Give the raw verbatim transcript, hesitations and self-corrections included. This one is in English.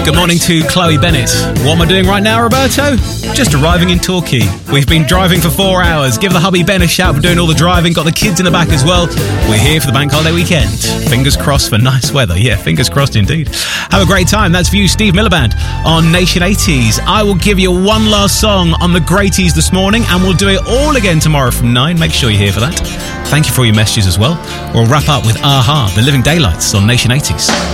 Good morning to Chloe Bennett. What am I doing right now, Roberto? Just arriving in Torquay. We've been driving for four hours. Give the hubby Ben a shout for doing all the driving. Got the kids in the back as well. We're here for the bank holiday weekend. Fingers crossed for nice weather. Yeah, fingers crossed indeed. Have a great time. That's for you, Steve Miliband, on Nation eighties. I will give you one last song on the Greaties this morning, and we'll do it all again tomorrow from nine. Make sure you're here for that. Thank you for all your messages as well. We'll wrap up with Aha, The Living Daylights on Nation eighties.